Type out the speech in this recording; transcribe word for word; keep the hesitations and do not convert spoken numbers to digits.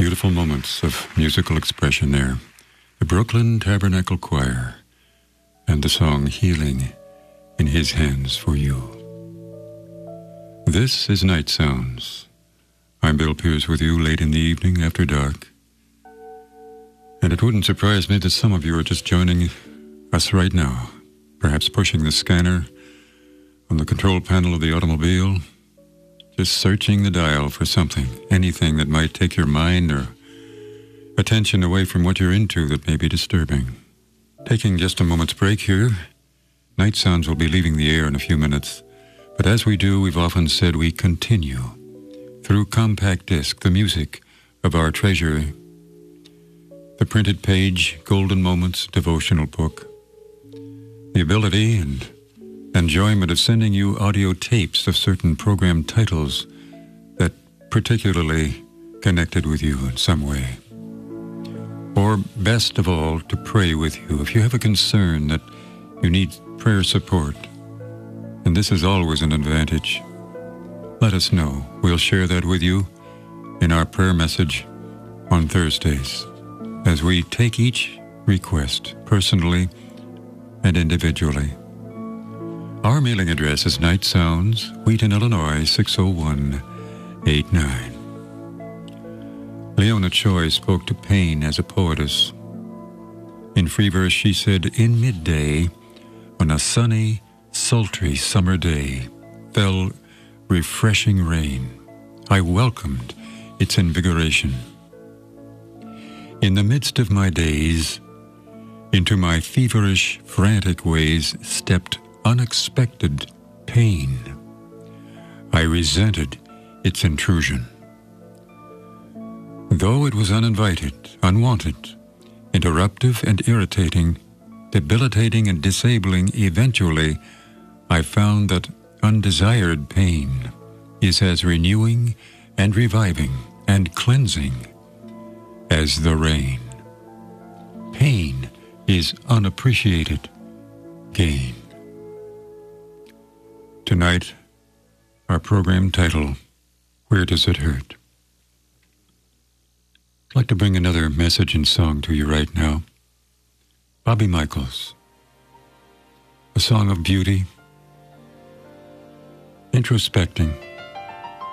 Beautiful moments of musical expression there. The Brooklyn Tabernacle Choir and the song Healing in His Hands for You. This is Night Sounds. I'm Bill Pierce with you late in the evening after dark. And it wouldn't surprise me that some of you are just joining us right now, perhaps pushing the scanner on the control panel of the automobile, just searching the dial for something, anything that might take your mind or attention away from what you're into that may be disturbing. Taking just a moment's break here. Night Sounds will be leaving the air in a few minutes, but as we do, we've often said we continue through compact disc, the music of our treasure, the printed page, Golden Moments devotional book, the ability and enjoyment of sending you audio tapes of certain program titles that particularly connected with you in some way. Or best of all, to pray with you. If you have a concern that you need prayer support, and this is always an advantage, let us know. We'll share that with you in our prayer message on Thursdays as we take each request personally and individually. Our mailing address is Night Sounds, Wheaton, Illinois, six oh one eight nine. Leona Choi spoke to pain as a poetess. In free verse, she said, "In midday, on a sunny, sultry summer day, fell refreshing rain. I welcomed its invigoration. In the midst of my days, into my feverish, frantic ways stepped unexpected pain. I resented its intrusion. Though it was uninvited, unwanted, interruptive and irritating, debilitating and disabling, eventually I found that undesired pain is as renewing and reviving and cleansing as the rain. Pain is unappreciated gain." Tonight, our program title, Where Does It Hurt? I'd like to bring another message and song to you right now. Bobby Michaels, a song of beauty, introspecting,